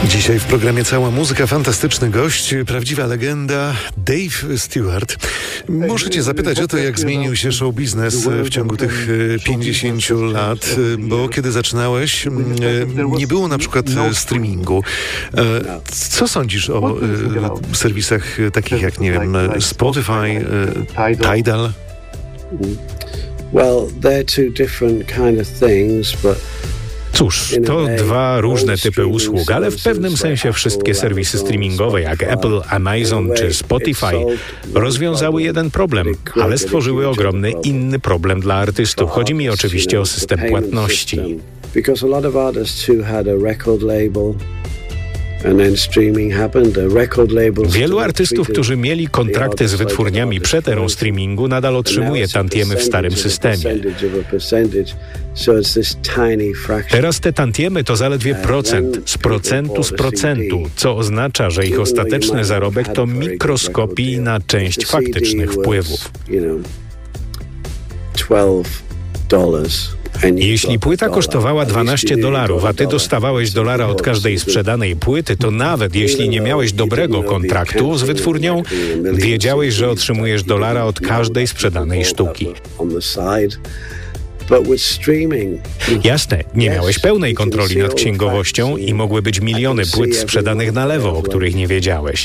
Dzisiaj w programie Cała Muzyka, fantastyczny gość, prawdziwa legenda Dave Stewart. Możecie zapytać o to, jak zmienił się show biznes w ciągu tych 50 lat, bo kiedy zaczynałeś, nie było na przykład streamingu. Co sądzisz o serwisach takich jak, nie wiem, Spotify, Tidal? Well, they're two different kind of things, but Cóż, to dwa różne typy usług, ale w pewnym sensie wszystkie serwisy streamingowe jak Apple, Amazon czy Spotify rozwiązały jeden problem, ale stworzyły ogromny inny problem dla artystów. Chodzi mi oczywiście o system płatności. Because a lot of artists who had a record label and then streaming happened, the record labels. Wielu artystów, którzy mieli kontrakty z wytwórniami przed erą streamingu, nadal otrzymuje tantiemy w starym systemie. Teraz te tantiemy to zaledwie procent z procentu, co oznacza, że ich ostateczny zarobek to mikroskopijna część faktycznych wpływów. Jeśli płyta kosztowała $12, a ty dostawałeś $1 od każdej sprzedanej płyty, to nawet jeśli nie miałeś dobrego kontraktu z wytwórnią, wiedziałeś, że otrzymujesz $1 od każdej sprzedanej sztuki. Jasne, nie miałeś pełnej kontroli nad księgowością i mogły być miliony płyt sprzedanych na lewo, o których nie wiedziałeś.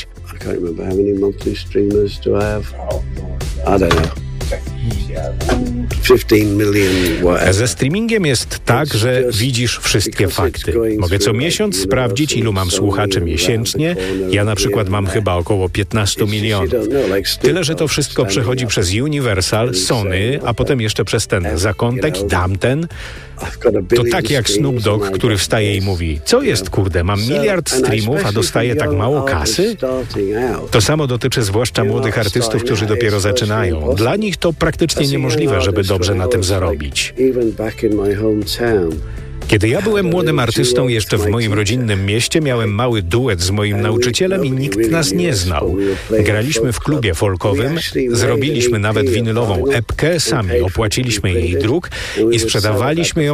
Ze streamingiem jest tak, że widzisz wszystkie fakty. Mogę co miesiąc sprawdzić, ilu mam słuchaczy miesięcznie. Ja na przykład mam chyba około 15 milionów. Tyle, że to wszystko przechodzi przez Universal, Sony, a potem jeszcze przez ten zakątek i tamten. To tak jak Snoop Dogg, który wstaje i mówi: co jest, kurde, mam miliard streamów, a dostaję tak mało kasy? To samo dotyczy zwłaszcza młodych artystów, którzy dopiero zaczynają. Dla nich to praktycznie niemożliwe, żeby dobrze na tym zarobić. Kiedy ja byłem młodym artystą jeszcze w moim rodzinnym mieście, miałem mały duet z moim nauczycielem i nikt nas nie znał. Graliśmy w klubie folkowym, zrobiliśmy nawet winylową epkę, sami opłaciliśmy jej druk i sprzedawaliśmy ją